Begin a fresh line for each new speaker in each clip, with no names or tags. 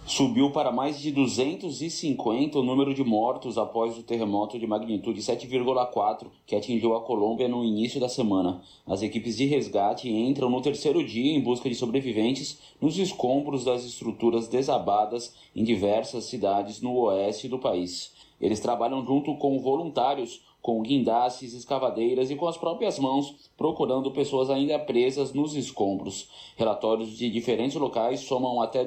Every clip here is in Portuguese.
Subiu para mais de 250 o número de mortos após o terremoto de magnitude 7,4 que atingiu a Colômbia no início da semana. As equipes de resgate entram no terceiro dia em busca de sobreviventes nos escombros das estruturas desabadas em diversas cidades no oeste do país. Eles trabalham junto com voluntários, com guindastes, escavadeiras e com as próprias mãos, procurando pessoas ainda presas nos escombros. Relatórios de diferentes locais somam até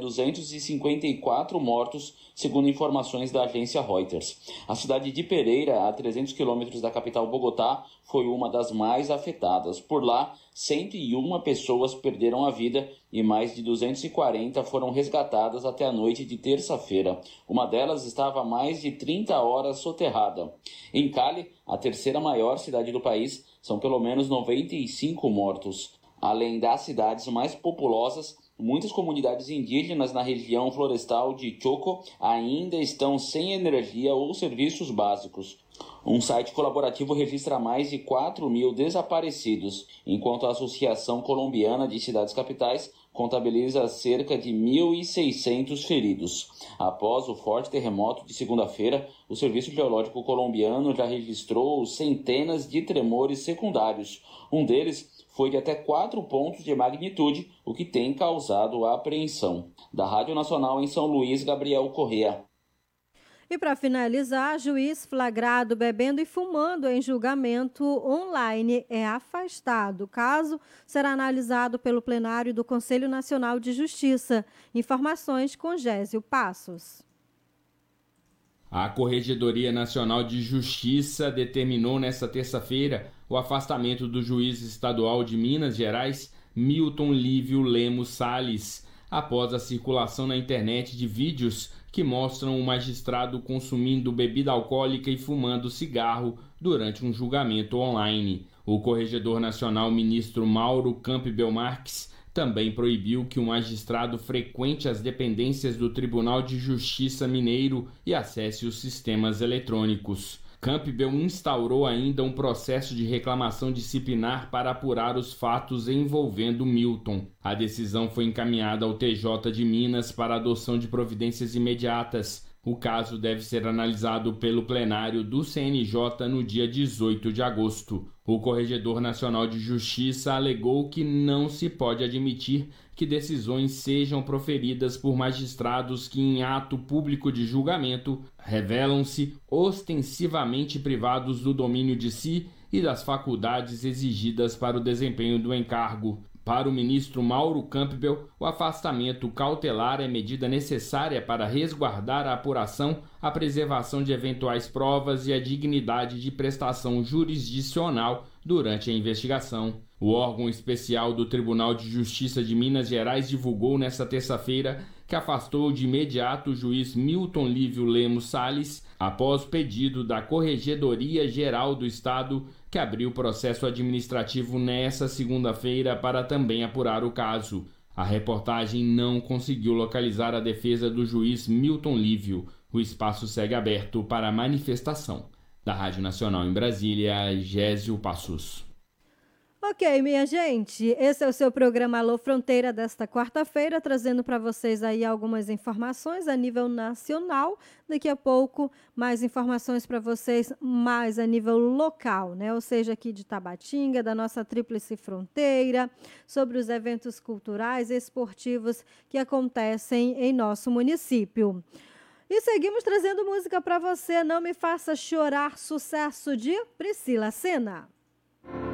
254 mortos, segundo informações da agência Reuters. A cidade de Pereira, a 300 quilômetros da capital Bogotá, foi uma das mais afetadas. Por lá, 101 pessoas perderam a vida e mais de 240 foram resgatadas até a noite de terça-feira. Uma delas estava há mais de 30 horas soterrada. Em Cali, a terceira maior cidade do país, são pelo menos 95 mortos. Além das cidades mais populosas, muitas comunidades indígenas na região florestal de Choco ainda estão sem energia ou serviços básicos. Um site colaborativo registra mais de 4.000 desaparecidos, enquanto a Associação Colombiana de Cidades Capitais contabiliza cerca de 1.600 feridos. Após o forte terremoto de segunda-feira, o Serviço Geológico Colombiano já registrou centenas de tremores secundários. Um deles foi de até 4 pontos de magnitude, o que tem causado apreensão. Da Rádio Nacional em São Luís, Gabriel Correa.
E para finalizar, juiz flagrado bebendo e fumando em julgamento online é afastado. O caso será analisado pelo plenário do Conselho Nacional de Justiça. Informações com Gésio Passos.
A Corregedoria Nacional de Justiça determinou nesta terça-feira o afastamento do juiz estadual de Minas Gerais, Milton Lívio Lemos Salles, após a circulação na internet de vídeos que mostram o magistrado consumindo bebida alcoólica e fumando cigarro durante um julgamento online. O corregedor nacional ministro Mauro Campbell Marques também proibiu que o magistrado frequente as dependências do Tribunal de Justiça Mineiro e acesse os sistemas eletrônicos. Campbell instaurou ainda um processo de reclamação disciplinar para apurar os fatos envolvendo Milton. A decisão foi encaminhada ao TJ de Minas para adoção de providências imediatas. O caso deve ser analisado pelo plenário do CNJ no dia 18 de agosto. O Corregedor Nacional de Justiça alegou que não se pode admitir que decisões sejam proferidas por magistrados que, em ato público de julgamento, revelam-se ostensivamente privados do domínio de si e das faculdades exigidas para o desempenho do encargo. Para o ministro Mauro Campbell, o afastamento cautelar é medida necessária para resguardar a apuração, a preservação de eventuais provas e a dignidade de prestação jurisdicional durante a investigação. O órgão especial do Tribunal de Justiça de Minas Gerais divulgou nesta terça-feira que afastou de imediato o juiz Milton Lívio Lemos Salles após pedido da Corregedoria Geral do Estado, que abriu processo administrativo nesta segunda-feira para também apurar o caso. A reportagem não conseguiu localizar a defesa do juiz Milton Lívio. O espaço segue aberto para a manifestação. Da Rádio Nacional em Brasília, Gésio Passos.
Ok, minha gente, esse é o seu programa Alô Fronteira desta quarta-feira, trazendo para vocês aí algumas informações a nível nacional. Daqui a pouco, mais informações para vocês, mais a nível local, né? Ou seja, aqui de Tabatinga, da nossa Tríplice Fronteira, sobre os eventos culturais e esportivos que acontecem em nosso município. E seguimos trazendo música para você, Não Me Faça Chorar, sucesso de Priscila Senna.